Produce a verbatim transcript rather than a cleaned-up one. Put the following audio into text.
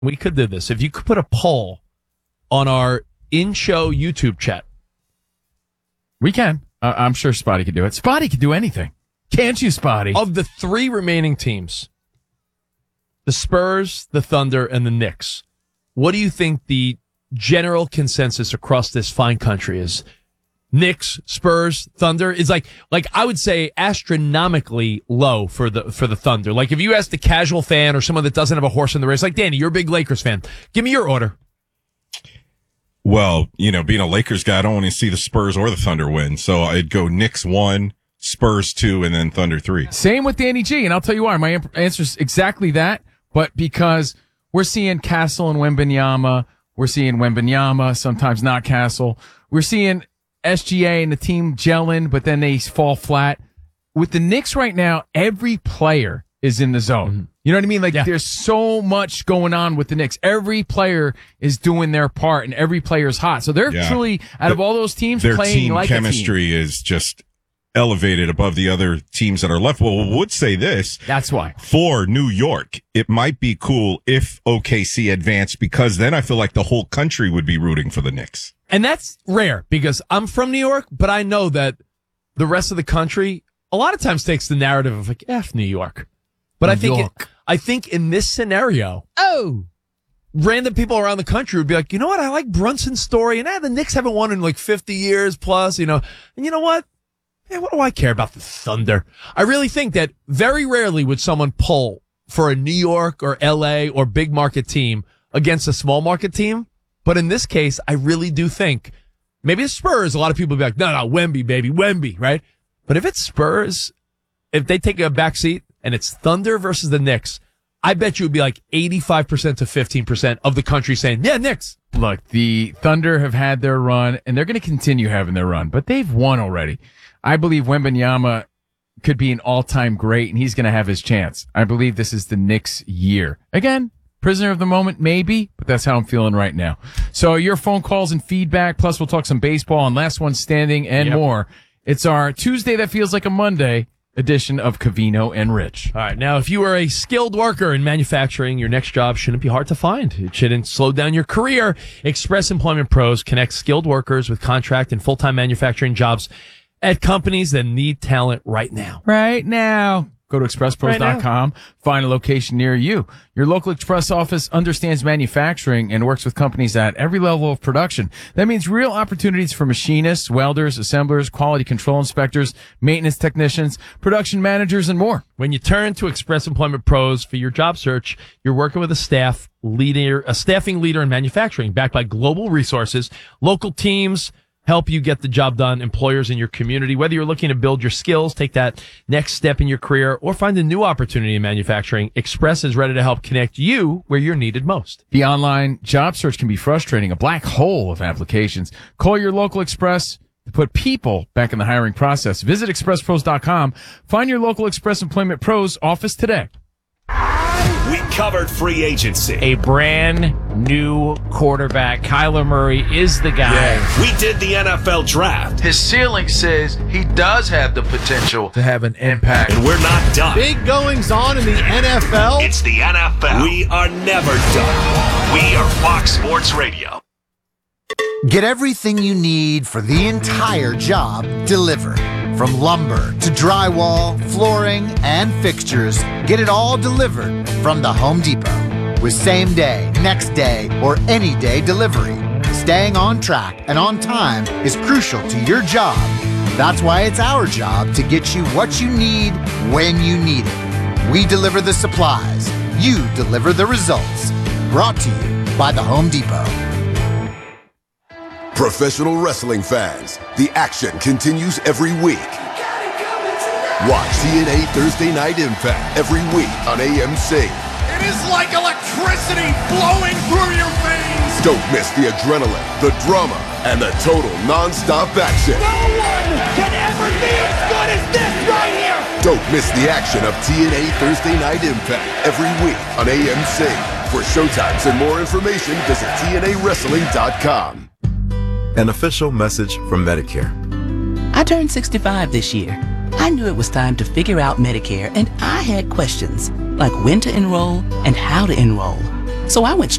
We could do this. If you could put a poll on our in-show YouTube chat. We can. Uh, I'm sure Spotty could do it. Spotty could do anything. Can't you, Spotty? Of the three remaining teams, the Spurs, the Thunder, and the Knicks, what do you think the general consensus across this fine country is? Knicks, Spurs, Thunder is like, like I would say astronomically low for the, for the Thunder. Like if you ask the casual fan or someone that doesn't have a horse in the race, like Danny, you're a big Lakers fan. Give me your order. Well, you know, being a Lakers guy, I don't want to see the Spurs or the Thunder win. So I'd go Knicks one, Spurs two, and then Thunder three. Same with Danny G. And I'll tell you why. My answer is exactly that. But because we're seeing Castle and Wembanyama, we're seeing Wembanyama, sometimes not Castle. We're seeing S G A and the team gelling, but then they fall flat. With the Knicks right now, every player is in the zone. Mm-hmm. You know what I mean? Like yeah. There's so much going on with the Knicks. Every player is doing their part, and every player is hot. So they're yeah. truly, out the, of all those teams, their playing team like chemistry a team. is just elevated above the other teams that are left. Well, we would say this. That's why. For New York, it might be cool if O K C advanced, because then I feel like the whole country would be rooting for the Knicks. And that's rare because I'm from New York, but I know that the rest of the country a lot of times takes the narrative of like, F New York. But New I think it, I think in this scenario, oh, random people around the country would be like, you know what? I like Brunson's story, and eh, the Knicks haven't won in like fifty years plus, you know. And you know what? Hey, what do I care about the Thunder? I really think that very rarely would someone pull for a New York or L A or big market team against a small market team. But in this case, I really do think maybe the Spurs, a lot of people would be like, no, no, Wemby, baby, Wemby, right? But if it's Spurs, if they take a back seat and it's Thunder versus the Knicks, I bet you it would be like eighty-five percent to fifteen percent of the country saying, yeah, Knicks. Look, the Thunder have had their run, and they're going to continue having their run, but they've won already. I believe Wembanyama could be an all-time great, and he's going to have his chance. I believe this is the Knicks' year. Again, prisoner of the moment, maybe, but that's how I'm feeling right now. So your phone calls and feedback, plus we'll talk some baseball and last one standing and yep. more. It's our Tuesday that feels like a Monday edition of Covino and Rich. All right. Now, if you are a skilled worker in manufacturing, your next job shouldn't be hard to find. It shouldn't slow down your career. Express Employment Pros connects skilled workers with contract and full-time manufacturing jobs at companies that need talent right now. Right now. Go to express pros dot com, right, find a location near you. Your local Express office understands manufacturing and works with companies at every level of production. That means real opportunities for machinists, welders, assemblers, quality control inspectors, maintenance technicians, production managers, and more. When you turn to Express Employment Pros for your job search, you're working with a staff leader, a staffing leader in manufacturing, backed by global resources, local teams, help you get the job done, employers in your community. Whether you're looking to build your skills, take that next step in your career, or find a new opportunity in manufacturing, Express is ready to help connect you where you're needed most. The online job search can be frustrating, a black hole of applications. Call your local Express to put people back in the hiring process. Visit express pros dot com. Find your local Express Employment Pros office today. We covered free agency. A brand new quarterback. Kyler Murray is the guy. Yeah. We did the N F L draft. His ceiling says he does have the potential to have an impact. And we're not done. Big goings on in the N F L. It's the N F L. We are never done. We are Fox Sports Radio. Get everything you need for the entire job delivered. From lumber to drywall, flooring, and fixtures, get it all delivered from the Home Depot. With same day, next day, or any day delivery, staying on track and on time is crucial to your job. That's why it's our job to get you what you need when you need it. We deliver the supplies. You deliver the results. Brought to you by the Home Depot. Professional wrestling fans, the action continues every week. Watch T N A Thursday Night Impact every week on A M C. It is like electricity flowing through your veins. Don't miss the adrenaline, the drama, and the total non-stop action. No one can ever be as good as this right here. Don't miss the action of T N A Thursday Night Impact every week on A M C. For showtimes and more information, visit T N A wrestling dot com. An official message from Medicare. I turned sixty-five this year. I knew it was time to figure out Medicare, and I had questions, like when to enroll and how to enroll. So I went